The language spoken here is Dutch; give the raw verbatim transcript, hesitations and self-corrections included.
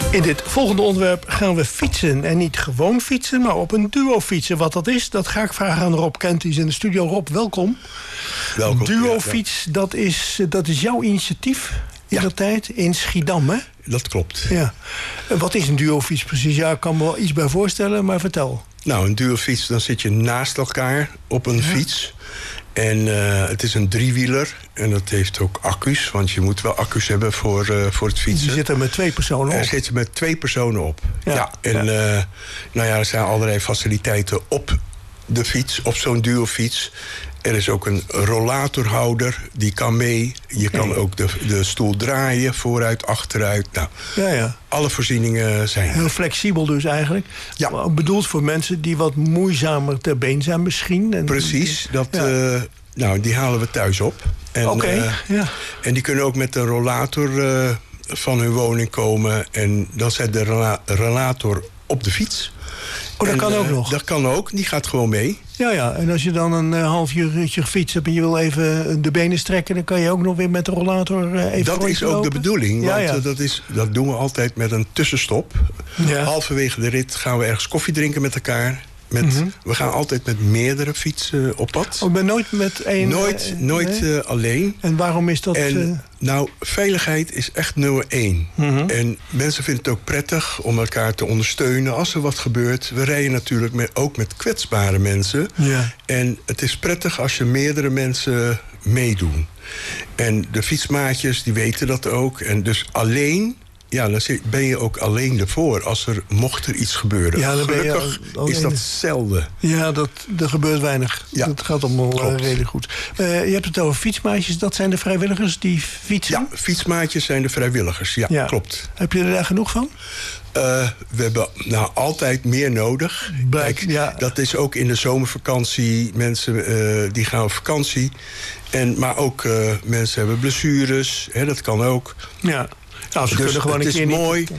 In dit volgende onderwerp gaan we fietsen. En niet gewoon fietsen, maar op een duo fietsen. Wat dat is, dat ga ik vragen aan Rob Kent. Die is in de studio. Rob, welkom. Welkom. Duo fiets, dat is, dat is jouw initiatief in de tijd in Schiedam, hè? Dat klopt. Ja. Wat is een duo fiets precies? Ja, ik kan me wel iets bij voorstellen, maar vertel. Nou, een duo fiets, dan zit je naast elkaar op een ja. fiets. En uh, het is een driewieler. En dat heeft ook accu's. Want je moet wel accu's hebben voor, uh, voor het fietsen. Je zit er met twee personen op. Er zitten met twee personen op. Ja. ja. En ja. Uh, nou ja, er zijn allerlei faciliteiten op de fiets. Op zo'n duo fiets. Er is ook een rollatorhouder, die kan mee. Je kan ook de, de stoel draaien, vooruit, achteruit. Nou, ja, ja. alle voorzieningen zijn. Heel flexibel dus eigenlijk. Ja. Maar bedoeld voor mensen die wat moeizamer ter been zijn misschien. En precies, dat, ja. uh, nou, die halen we thuis op. Oké, okay, uh, ja. En die kunnen ook met de rollator uh, van hun woning komen. En dan zet de rola- rollator op de fiets. Oh, dat en, kan ook uh, nog? Dat kan ook, die gaat gewoon mee. Ja, ja. En als je dan een uh, half uurtje gefietst hebt en je wil even de benen strekken, dan kan je ook nog weer met de rollator uh, even Dat is ook lopen. de bedoeling, ja, want ja. Uh, dat, is, dat doen we altijd met een tussenstop. Ja. Halverwege de rit gaan we ergens koffie drinken met elkaar. Met, mm-hmm. We gaan altijd met meerdere fietsen op pad. Oh, maar nooit met één? Nooit, uh, nooit nee? uh, alleen. En waarom is dat? En, uh... Nou, veiligheid is echt nummer één. Mm-hmm. En mensen vinden het ook prettig om elkaar te ondersteunen als er wat gebeurt. We rijden natuurlijk met, ook met kwetsbare mensen. Ja. En het is prettig als je meerdere mensen meedoen. En de fietsmaatjes, die weten dat ook. En dus alleen... Ja, dan ben je ook alleen ervoor als er mocht er iets gebeuren. Ja, dan gelukkig ben je is dat zelden. Ja, dat, er gebeurt weinig. Ja. Dat gaat allemaal uh, redelijk goed. Uh, je hebt het over fietsmaatjes. Dat zijn de vrijwilligers die fietsen? Ja, fietsmaatjes zijn de vrijwilligers. Ja, ja. Klopt. Heb je er daar genoeg van? Uh, we hebben nou altijd meer nodig. Kijk, ja. Dat is ook in de zomervakantie. Mensen uh, die gaan op vakantie. En, maar ook uh, mensen hebben blessures. Hè, dat kan ook. Ja. Nou, ze dus kunnen gewoon het een is keer mooi. Niet...